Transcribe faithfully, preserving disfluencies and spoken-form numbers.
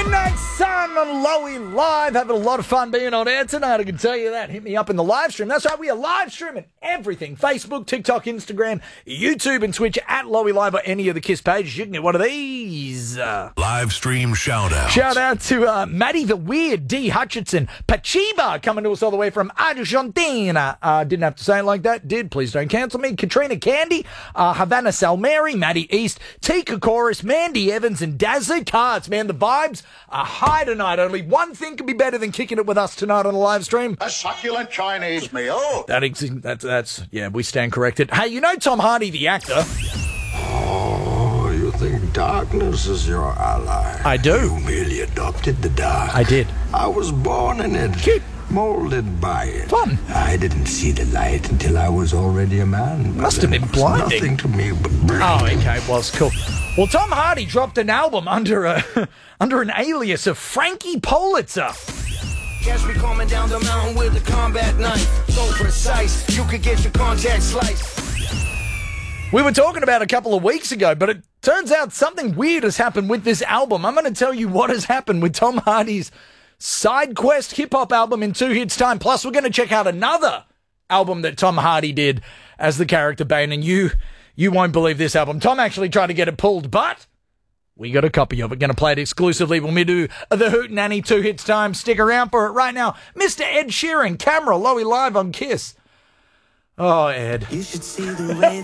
Midnight Sun on Lowy Live. Having a lot of fun being on air tonight, I can tell you that. Hit me up in the live stream. That's right, we are live streaming everything. Facebook, TikTok, Instagram, YouTube and Twitch at Lowy Live or any of the KISS pages. You can get one of these. Uh, live stream shout out. Shout out to uh, Maddie the Weird, D. Hutchinson, Pachiba coming to us all the way from Argentina. Uh, didn't have to say it like that. Did. Please don't cancel me. Katrina Candy, uh, Havana Salmeri, Maddie East, Tika Chorus, Mandy Evans and Dazza Cards. Man, the vibes are high tonight. Only one thing could be better than kicking it with us tonight on the live stream. A succulent Chinese meal. That ex- that's, that's, yeah, we stand corrected. Hey, you know Tom Hardy, the actor? Oh, you think darkness is your ally? I do. You merely adopted the dark. I did. I was born in it. Cute. Molded by it. Fun. I didn't see the light until I was already a man. Must have been blinding. Nothing to me but Oh, okay, well, it's cool. Well, Tom Hardy dropped an album under a under an alias of Frankie Politzer. Catch me coming down the mountain with a combat knife. So precise, you could get your contact sliced. We were talking about a couple of weeks ago, but it turns out something weird has happened with this album. I'm going to tell you what has happened with Tom Hardy's Side Quest hip-hop album in two hits time. Plus, we're going to check out another album that Tom Hardy did as the character Bane, and you you won't believe this album. Tom actually tried to get it pulled, but we got a copy of it. Going to play it exclusively when we do the Hootenanny two hits time. Stick around for it right now. Mister Ed Sheeran, camera, Lowy Live on KISS. Oh, Ed. You should see the way